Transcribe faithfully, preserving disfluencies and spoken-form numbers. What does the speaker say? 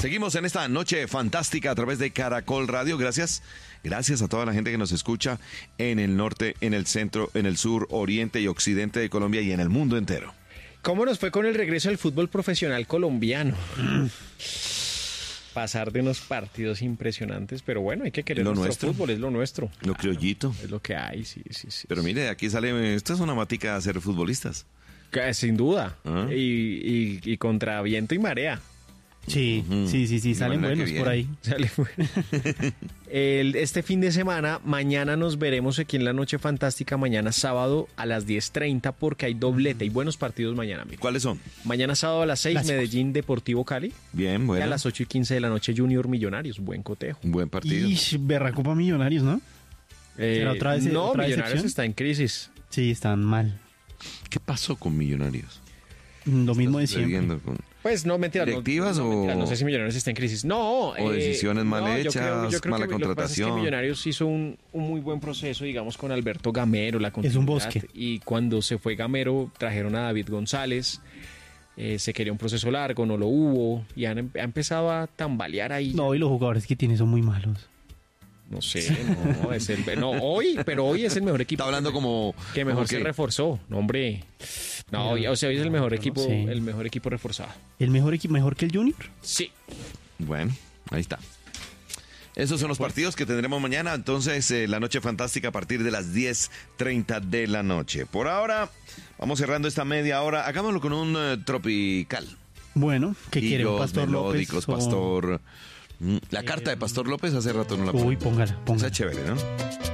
Seguimos en esta noche fantástica a través de Caracol Radio. Gracias, gracias a toda la gente que nos escucha en el norte, en el centro, en el sur, oriente y occidente de Colombia y en el mundo entero. ¿Cómo nos fue con el regreso del fútbol profesional colombiano? Pasar de unos partidos impresionantes, pero bueno, hay que querer lo nuestro nuestro. fútbol, es lo nuestro. Lo criollito. Es lo que hay, sí, sí, sí. Pero mire, aquí sale, esto es una matica de ser futbolistas. Que, sin duda. ¿Ah? Y, y, y contra viento y marea. Sí, Ujú. sí, sí, sí, Y salen bueno, buenos qué por ahí. bien. Sale bueno. El, este fin de semana, mañana nos veremos aquí en la Noche Fantástica, mañana sábado a las diez treinta, porque hay doblete y buenos partidos mañana, amigo. ¿Cuáles son? Mañana sábado a las seis, Clásicos. Medellín Deportivo Cali. Bien, Y bueno. a las ocho y quince de la noche, Junior Millonarios. Buen cotejo. Un buen partido. Y berracopa Millonarios, ¿no? Eh, ¿Será otra vez- no, otra Millonarios decepción? está en crisis. Sí, están mal. ¿Qué pasó con Millonarios? Lo mismo de siempre. Sucediendo con- Pues no, mentira. ¿Directivas no, no, o- mentira, no sé si Millonarios está en crisis. No. o decisiones mal yo hechas, creo- yo creo mala que lo que pasa es que contratación? Millonarios hizo un, un muy buen proceso, digamos, con Alberto Gamero. La un continuidad, bosque. Y cuando se fue Gamero, trajeron a David González. Eh, se quería un proceso largo, no lo hubo. Y han, em- ha empezado a tambalear ahí. No, y los jugadores que tiene son muy malos. No sé, no, es el, no, hoy, pero hoy es el mejor equipo. Está hablando como... Que mejor como se que- reforzó. No, hombre. No, hoy, o sea, hoy es el mejor equipo, Sí. el mejor equipo reforzado. ¿El mejor equipo mejor que el Junior? Sí. Bueno, ahí está. Esos son los partidos que tendremos mañana. Entonces, eh, la noche fantástica a partir de las diez treinta de la noche. Por ahora, vamos cerrando esta media hora. Hagámoslo con un eh, tropical. Bueno, ¿qué quiere? ¿Un Quillos, Pastor melódicos, López? o- Pastor... Mm, La carta de Pastor López hace rato no la Uy, pongo. póngala, póngala. Esa es chévere, ¿no?